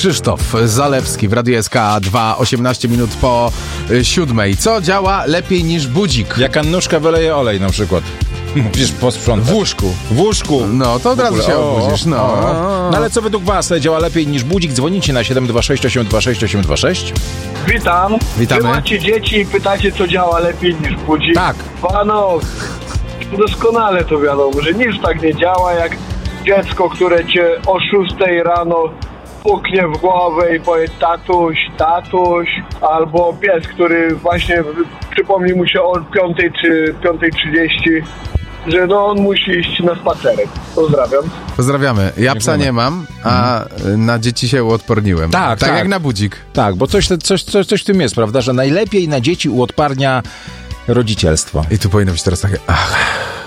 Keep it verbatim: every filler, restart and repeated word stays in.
Krzysztof Zalewski w Radiu S K dwa, osiemnaście minut po siódmej. Co działa lepiej niż budzik? Jak Annuszka wyleje olej na przykład. Musisz posprzątać. W łóżku. W łóżku. No, to od razu się obudzisz. No. no ale co według was działa lepiej niż budzik? Dzwonicie na siedem dwa sześć osiem dwa sześć osiem dwa sześć. Witam. Witamy. Wy macie dzieci i pytacie, co działa lepiej niż budzik. Tak. Pano, doskonale to wiadomo, że nic tak nie działa jak dziecko, które cię o szóstej rano puknie w głowę i powie tatuś, tatuś, albo pies, który właśnie przypomni mu się o piątej czy piątej trzydzieści, że no on musi iść na spacerek. Pozdrawiam. Pozdrawiamy. Ja psa nie mam, a na dzieci się uodporniłem. Tak, tak. tak. jak na budzik. Tak, bo coś, coś, coś, coś w tym jest, prawda, że najlepiej na dzieci uodparnia rodzicielstwo. I tu powinno być teraz takie, ach...